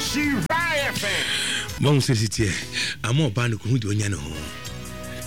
Mom says it here. I'm more banned who do you know.